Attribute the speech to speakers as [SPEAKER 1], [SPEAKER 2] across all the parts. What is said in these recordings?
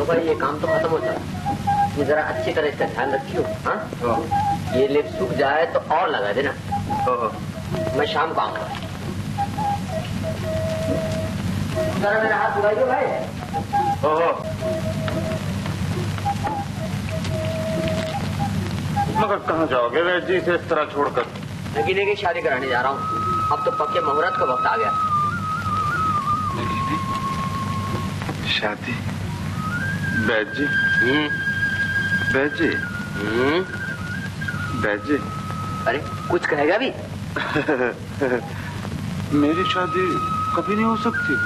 [SPEAKER 1] तो भाई ये काम तो खत्म हो चला, ये जरा अच्छी तरह इसका ध्यान रखियो। हाँ, ये लिप सूख जाए तो और लगा देना। मैं शाम को आऊंगा। जरा मेरा हाथ धुलाइए भाई।
[SPEAKER 2] मगर कहाँ जाओगे वैद्य जी से इस तरह छोड़कर?
[SPEAKER 1] नगीने की शादी कराने जा रहा हूँ। अब तो पक्के मुहूर्त का वक्त आ गया।
[SPEAKER 2] नगीने शादी? वैद्य जी, वैद्य जी, वैद्य जी।
[SPEAKER 1] अरे कुछ कहेगा भी?
[SPEAKER 2] मेरी शादी कभी नहीं हो सकती।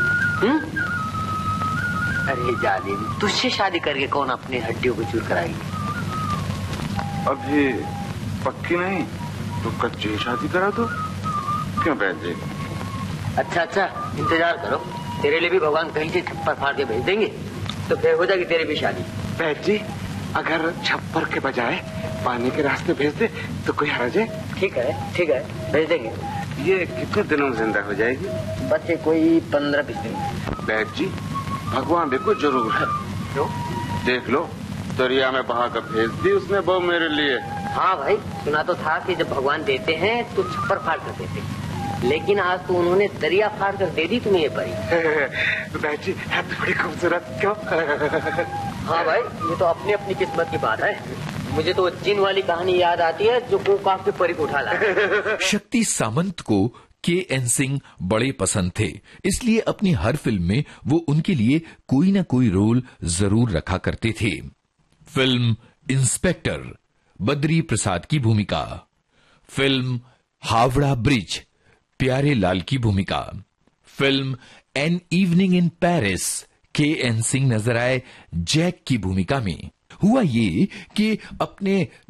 [SPEAKER 1] अरे जालिम, तुझसे शादी करके कौन अपनी हड्डियों को चूर कराएगी?
[SPEAKER 2] अभी पक्की नहीं तो कच्ची शादी करा दो। क्यों वैद्य जी?
[SPEAKER 1] अच्छा, इंतजार करो, तेरे लिए भी भगवान कहीं से छप्पर फाड़ के भेज देंगे, तो फिर हो जाएगी तेरी भी शादी।
[SPEAKER 2] वैद्य जी, अगर छप्पर के बजाय पानी के रास्ते भेज दे तो कोई हर्ज है? ठीक
[SPEAKER 1] है, भेज देंगे।
[SPEAKER 2] ये कितने दिनों में जिंदा हो जाएगी?
[SPEAKER 1] बस ये कोई 15-20 दिन।
[SPEAKER 2] वैद्य जी, भगवान देखो जरूर है।
[SPEAKER 1] क्यों?
[SPEAKER 2] देख लो, दरिया में बहा कर भेज दी उसने बहू मेरे लिए।
[SPEAKER 1] हाँ भाई, सुना तो था कि जब भगवान देते हैं तो छप्पर फाड़ कर देते हैं, लेकिन आज तो उन्होंने दरिया फाड़ कर दे दी तुम्हें ये परी।
[SPEAKER 2] वैद्य जी, है तो बड़ी खूबसूरत। क्यों?
[SPEAKER 1] हाँ भाई, ये तो अपनी अपनी किस्मत की बात है। मुझे तो जिन वाली कहानी याद आती है जो गोकाक के परी को उठा लाया।
[SPEAKER 3] शक्ति सामंत को के.एन. सिंह बड़े पसंद थे, इसलिए अपनी हर फिल्म में वो उनके लिए कोई न कोई रोल जरूर रखा करते थे। फिल्म इंस्पेक्टर बद्री प्रसाद की भूमिका, फिल्म हावड़ा ब्रिज प्यारे लाल की भूमिका, film an evening in Paris K. N.. Singh नजर आए जैक की भूमिका में। हुआ ये कि अपने